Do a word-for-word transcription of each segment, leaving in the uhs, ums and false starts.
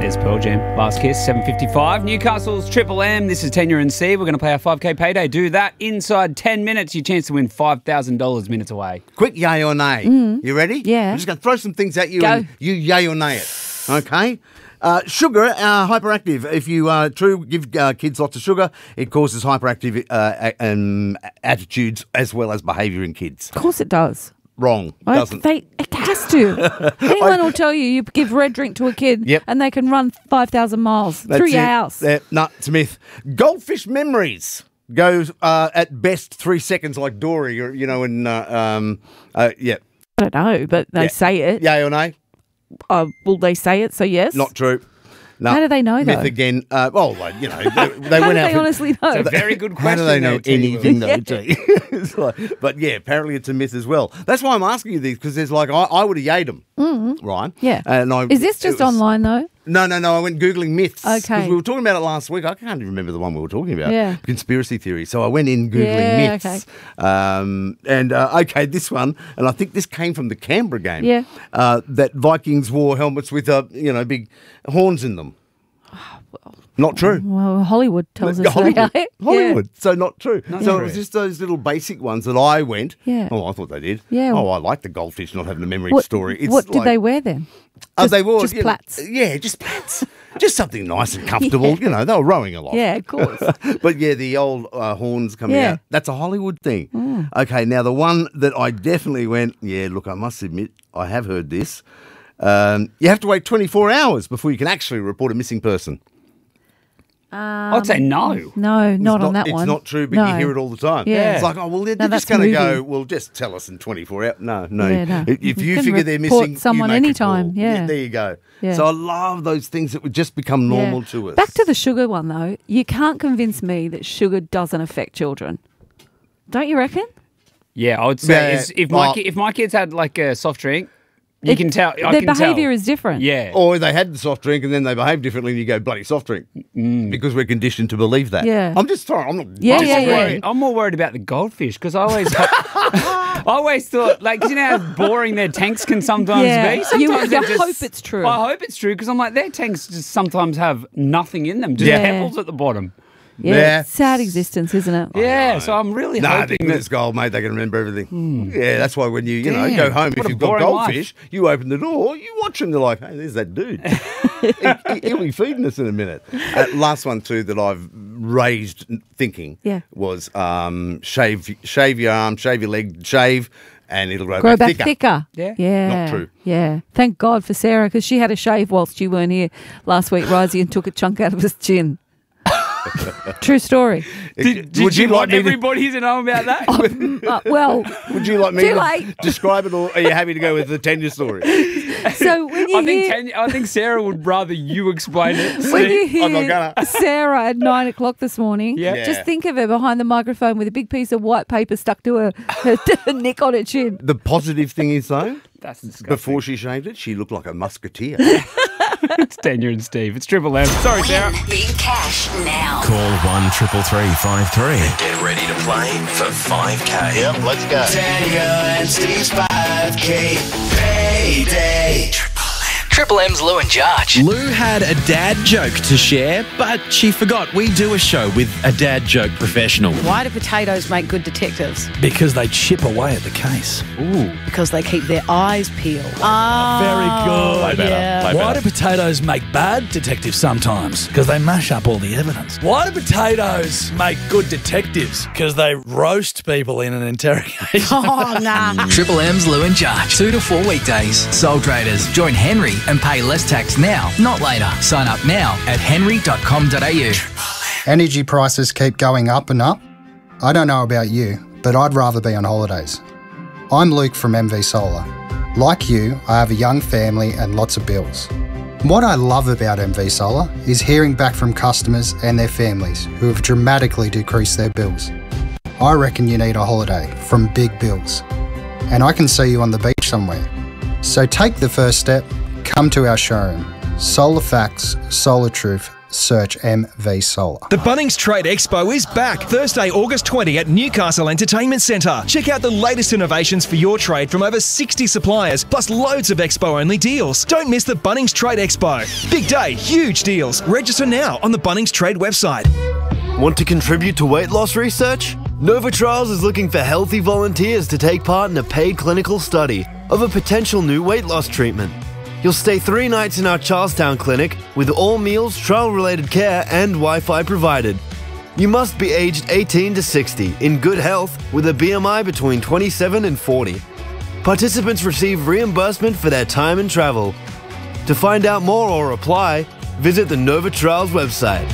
There's Pearl Jam. Last Kiss, seven fifty-five. Newcastle's Triple M. This is Tanya and Steve. We're going to play our five K payday. Do that inside ten minutes. Your chance to win five thousand dollars minutes away. Quick yay or nay. Mm. You ready? Yeah. I'm just going to throw some things at you Go. and you yay or nay it. Okay? Uh, sugar, uh, hyperactive. If you uh, true give uh, kids lots of sugar, it causes hyperactive uh, um, attitudes as well as behaviour in kids. Of course it does. Wrong. I- Doesn't. They, it has to. Anyone will tell you, you give red drink to a kid Yep. and they can run five thousand miles That's through your it. house. Uh, no, it's a myth. Goldfish memories goes uh, at best three seconds like Dory, or, you know, and uh, um, uh, yeah. I don't know, but they Yeah. say it. Yay or nay? Uh, will they say it? So yes. Not true. No. How do they know, Myth though? again. Uh, well, like, you know, they, they How went do out they for- honestly know? It's a very good question. How do they know there, T. Will. anything, though, Yeah. T? It's like- but yeah, apparently it's a myth as well. That's why I'm asking you these, because there's like, I, I would have yayed them, mm-hmm. right? Yeah. And I, Is this it just was- online, though? No, no, no. I went Googling myths. Okay. Because we were talking about it last week. I can't even remember the one we were talking about. Yeah. Conspiracy theory. So I went in Googling Yeah, myths. okay. Um, and, uh, okay, this one, and I think this came from the Canberra game. Yeah. Uh, that Vikings wore helmets with, uh, you know, big horns in them. Not true. Well, Hollywood tells us Hollywood. they are. Hollywood. So not true. Not so true. it was just those little basic ones that I went. Yeah. Oh, I thought they did. Yeah. Oh, I like the goldfish not having a memory What, story. It's what did like- they wear then? Oh, they Just- wore just you know, plats? yeah, just plats. Just something nice and comfortable. Yeah. You know, they were rowing a lot. Yeah, of course. But yeah, the old uh, horns coming Yeah. out. That's a Hollywood thing. Okay, now the one that I definitely went, yeah, look, I must admit, I have heard this. Um, you have to wait twenty-four hours before you can actually report a missing person. I'd say no. No, It's not, on that it's one. not true, but no. you hear it all the time. Yeah. It's like, oh, well, they're, they're that's just going to movie. go, well, just tell us in twenty-four hours. No, no. Yeah, no. If You you can figure they're report missing, someone you make a anytime, call. yeah. There you go. Yeah. So I love those things that would just become normal Yeah. to us. Back to the sugar one, though. You can't convince me that sugar doesn't affect children. Don't you reckon? Yeah, I would say Yeah, is if my well- ki- if my kids had like a soft drink, you It- can tell. I Their can behaviour tell. is different. Yeah. Or they had the soft drink and then they behave differently and you go, bloody soft drink. Because we're conditioned to believe that. Yeah. I'm just throwing, I'm not Yeah, I'm yeah, just yeah. worried. I'm more worried about the goldfish because I always, I always thought like 'cause you know how boring their tanks can sometimes Yeah. be. You- Sometimes you they're just- hope it's true. I hope it's true because I'm like their tanks just sometimes have nothing in them, just Yeah. pebbles at the bottom. Yeah. Yeah. Sad existence, isn't it? Yeah, so I'm really Nah, they're hoping good that. as gold, mate. They can remember everything. Yeah, that's why when you, you know, Damn, go home, what if a you've got boring life. goldfish, you open the door, you watch them, they're like, hey, there's that dude. he, he- he'll be feeding us in a minute. Uh, last one, too, that I've raised thinking Yeah. was um, shave, shave your arm, shave your leg, shave, and it'll grow, Grow back thicker. thicker. Yeah. Yeah. Not true. Yeah. Thank God for Sarah because she had a shave whilst you weren't here last week, Risey, and took a chunk out of his chin. True story. Did, did Would you, you like want me to- everybody to know about that? Uh, well, Would you like me Too to late. describe it, or are you happy to go with the Tanya story? so when you I think hear, Tanya, I think Sarah would rather you explain it. when you Steve. I'm not hear gonna. Sarah at nine o'clock this morning, Yeah. Yeah. just think of her behind the microphone with a big piece of white paper stuck to her, her, her neck on her chin. The positive thing is, though, That's disgusting. before she shaved it, she looked like a musketeer. It's Tanya and Steve. It's Triple M. Sorry, Sarah. Win big cash now. Call one triple three five three. Get ready to play for five K. Yep, let's go. Tanya and Steve's five K payday. Triple M's Lou and Jarge. Lou had a dad joke to share, but she forgot we do a show with a dad joke professional. Why do potatoes make good detectives? Because they chip away at the case. Because they keep their eyes peeled. Ah, Very good. Way better, yeah. way Why do potatoes make bad detectives sometimes? Because they mash up all the evidence. Why do potatoes make good detectives? Because they roast people in an interrogation. Oh, nah. Triple M's Lou and Jarge. Two to four weekdays. Sole traders. Join Henry and pay less tax now, not later. Sign up now at henry dot com dot a u. Energy prices keep going up and up. I don't know about you, but I'd rather be on holidays. I'm Luke from M V Solar. Like you, I have a young family and lots of bills. What I love about M V Solar is hearing back from customers and their families who have dramatically decreased their bills. I reckon you need a holiday from big bills. And I can see you on the beach somewhere. So take the first step, come to our showroom. Solar Facts, Solar Truth, Search M V Solar. The Bunnings Trade Expo is back Thursday, August twentieth at Newcastle Entertainment Centre. Check out the latest innovations for your trade from over sixty suppliers, plus loads of Expo-only deals. Don't miss the Bunnings Trade Expo. Big day, huge deals. Register now on the Bunnings Trade website. Want to contribute to weight loss research? Nova Trials is looking for healthy volunteers to take part in a paid clinical study of a potential new weight loss treatment. You'll stay three nights in our Charlestown clinic with all meals, trial-related care and Wi-Fi provided. You must be aged eighteen to sixty, in good health, with a B M I between twenty-seven and forty. Participants receive reimbursement for their time and travel. To find out more or apply, visit the Nova Trials website.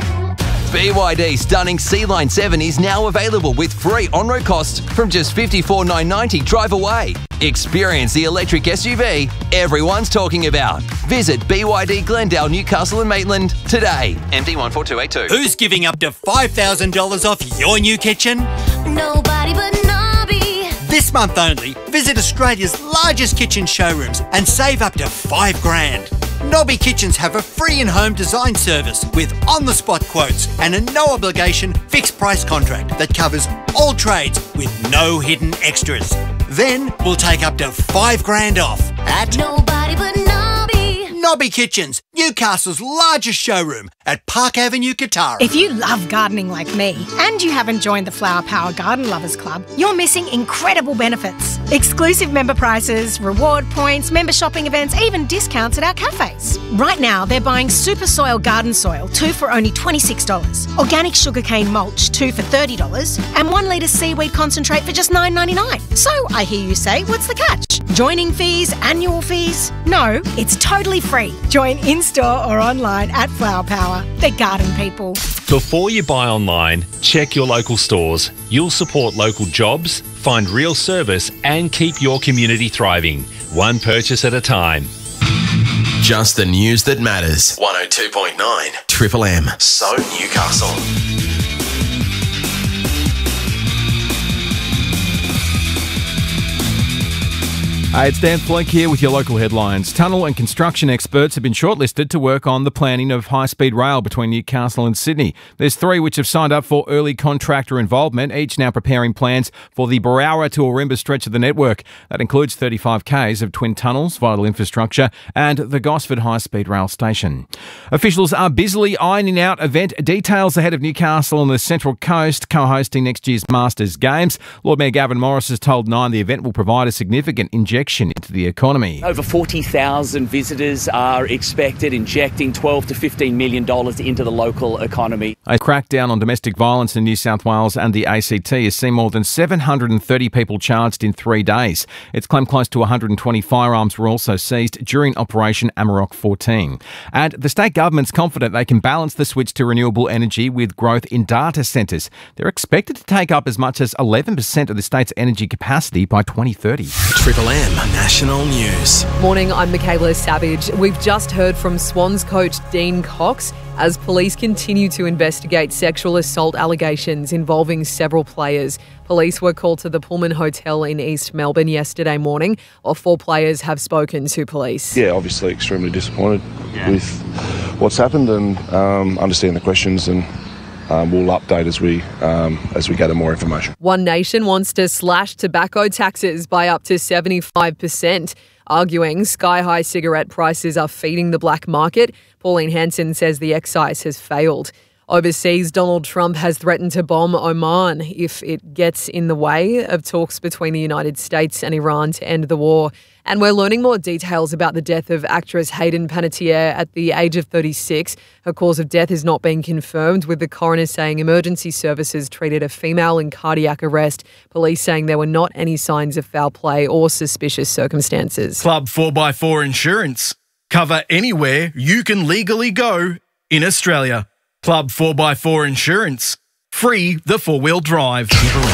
B Y D stunning C-Line seven is now available with free on-road costs from just fifty-four thousand nine hundred ninety dollars drive away. Experience the electric S U V everyone's talking about. Visit B Y D Glendale, Newcastle and Maitland today. M D one four two eight two. Who's giving up to five thousand dollars off your new kitchen? Nobody but Nobby. This month only, visit Australia's largest kitchen showrooms and save up to five grand. Nobby Kitchens have a free in-home design service with on-the-spot quotes and a no-obligation fixed-price contract that covers all trades with no hidden extras. Then we'll take up to five grand off at Nobody but Nobby. Nobby Kitchens, Newcastle's largest showroom at Park Avenue, Katara. If you love gardening like me and you haven't joined the Flower Power Garden Lovers Club, you're missing incredible benefits. Exclusive member prices, reward points, member shopping events, even discounts at our cafes. Right now, they're buying Super Soil Garden Soil, two for only twenty-six dollars, organic sugarcane mulch, two for thirty dollars, and one litre seaweed concentrate for just nine ninety-nine. So I hear you say, what's the catch? Joining fees, annual fees? No, it's totally free. Join in-store or online at Flower Power. They're garden people. Before you buy online, check your local stores. You'll support local jobs, find real service and keep your community thriving. One purchase at a time. Just the news that matters. one oh two point nine. Triple M. So Newcastle. Hey, it's Dan Fleck here with your local headlines. Tunnel and construction experts have been shortlisted to work on the planning of high-speed rail between Newcastle and Sydney. There's three which have signed up for early contractor involvement, each now preparing plans for the Barowra to Ourimbah stretch of the network. That includes thirty-five kays of twin tunnels, vital infrastructure, and the Gosford high-speed rail station. Officials are busily ironing out event details ahead of Newcastle on the Central Coast co-hosting next year's Masters Games. Lord Mayor Gavin Morris has told Nine the event will provide a significant injection into the economy. Over forty thousand visitors are expected, injecting twelve to fifteen million dollars into the local economy. A crackdown on domestic violence in New South Wales and the A C T has seen more than seven hundred thirty people charged in three days. It's claimed close to one hundred twenty firearms were also seized during Operation Amarok fourteen. And the state government's confident they can balance the switch to renewable energy with growth in data centres. They're expected to take up as much as eleven percent of the state's energy capacity by twenty thirty. Triple M National News. Morning, I'm Michaela Savage. We've just heard from Swans coach Dean Cox as police continue to investigate sexual assault allegations involving several players. Police were called to the Pullman Hotel in East Melbourne yesterday morning, while four players have spoken to police. Yeah, obviously extremely disappointed yeah. with what's happened and um, understand the questions and Um, we'll update as we um, as we gather more information. One Nation wants to slash tobacco taxes by up to seventy-five percent, arguing sky-high cigarette prices are feeding the black market. Pauline Hanson says the excise has failed. Overseas, Donald Trump has threatened to bomb Oman if it gets in the way of talks between the United States and Iran to end the war. And we're learning more details about the death of actress Hayden Panettiere at the age of thirty-six. Her cause of death has not been confirmed, with the coroner saying emergency services treated a female in cardiac arrest. Police saying there were not any signs of foul play or suspicious circumstances. Club four by four Insurance. Cover anywhere you can legally go in Australia. Club four by four Insurance. Free the four-wheel drive.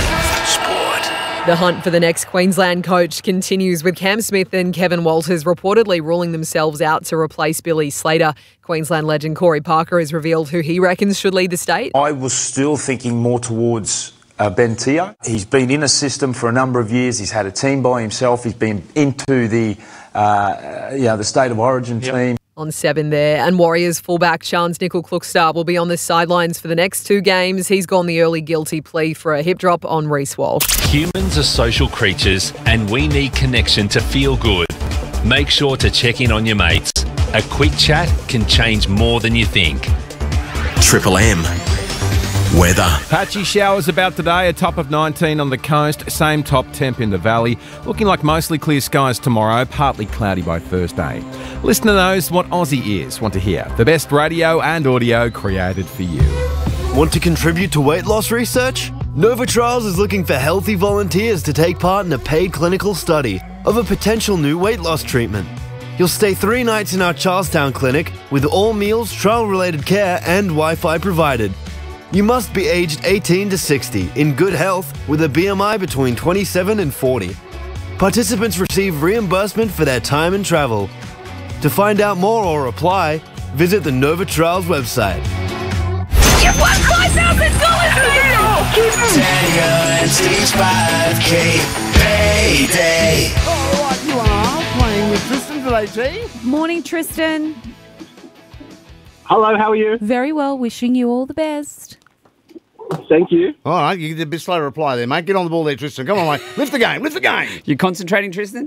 The hunt for the next Queensland coach continues, with Cam Smith and Kevin Walters reportedly ruling themselves out to replace Billy Slater. Queensland legend Corey Parker has revealed who he reckons should lead the state. I was still thinking more towards uh, Ben Teo. He's been in a system for a number of years. He's had a team by himself. He's been into the, uh, you know, the State of Origin yep. team. on seven there. And Warriors fullback Chance Nickel-Klukstar will be on the sidelines for the next two games. He's gone the early guilty plea for a hip drop on Reece Walsh. Humans are social creatures and we need connection to feel good. Make sure to check in on your mates. A quick chat can change more than you think. Triple M. Weather. Patchy showers about today, a top of nineteen on the coast, same top temp in the valley. Looking like mostly clear skies tomorrow, partly cloudy by Thursday. Listener knows what Aussie is. Want to hear the best radio and audio created for you. Want to contribute to weight loss research? Nova Trials is looking for healthy volunteers to take part in a paid clinical study of a potential new weight loss treatment. You'll stay three nights in our Charlestown clinic with all meals, trial-related care and Wi-Fi provided. You must be aged eighteen to sixty, in good health, with a B M I between twenty-seven and forty. Participants receive reimbursement for their time and travel. To find out more or apply, visit the Nova Trials website. You've won five thousand dollars for you! Daniel and Steve's five K payday. All right, you are playing with Tristan today, T. Morning, Tristan. Hello, how are you? Very well, wishing you all the best. Thank you. All right, you did a bit slow to reply there, mate. Get on the ball there, Tristan. Come on, mate. Lift the game, lift the game. You concentrating, Tristan?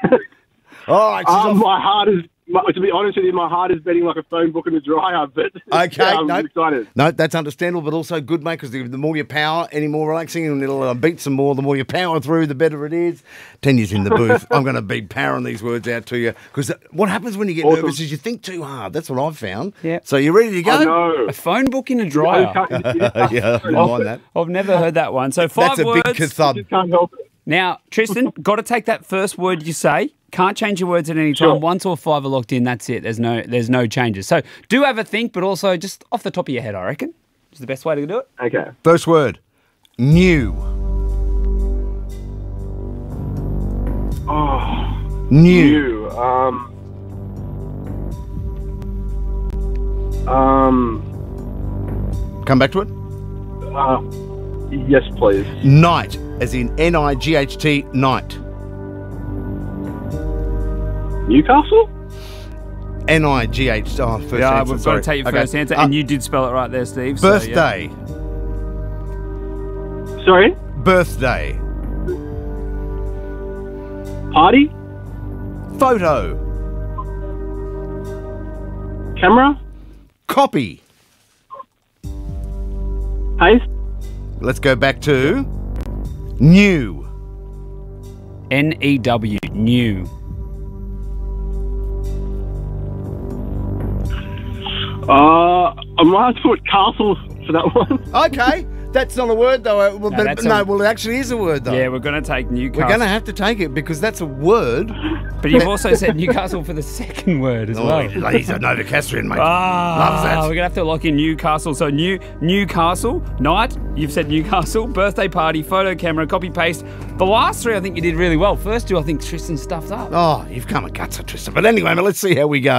All right. Um, my heart is, my, to be honest with you, my heart is beating like a phone book in the dryer, but Okay, yeah, I'm no, excited. no, that's understandable, but also good, mate, because the, the more you power, any more relaxing, and it'll uh, beat some more. The more you power through, the better it is. Tenya's in the booth. I'm going to be powering these words out to you, because what happens when you get Awesome. nervous is you think too hard. That's what I've found. Yeah. So you ready to go? I know. A phone book in a dryer. Yeah, I wouldn't mind that. I've never heard that one. So five That's a words. big kathub. Can't help it. Now, Tristan, got to take that first word you say. Can't change your words at any time. Sure. Once all five are locked in, that's it. There's no there's no changes. So do have a think, but also just off the top of your head, I reckon, is the best way to do it. Okay. First word, new. Oh, New. new. Um, um, Come back to it. uh, yes, please. Night, as in N I G H T, night. Newcastle? N I G H. Oh, first yeah, answer. we've sorry. got to take your Okay. first answer, Uh, and you did spell it right there, Steve. so, yeah. Birthday. Sorry? Birthday. Party? Photo. Camera? Copy. Paste? Let's go back to new. N E W, new. Uh, I might have to put castle for that one. Okay. That's not a word, though. Uh, well, No, but, that's no a- well, it actually is a word, though. Yeah, we're going to take Newcastle. We're going to have to take it because that's a word. But you've also said Newcastle for the second word as Oh, well. he's a Novocastrian, mate. Ah, Loves that. we're going to have to lock in Newcastle. So new Newcastle, night, you've said Newcastle, birthday party, photo camera, copy paste. The last three I think you did really well. First two I think Tristan stuffed up. Oh, you've come a guts, Tristan. But anyway, mate, let's see how we go.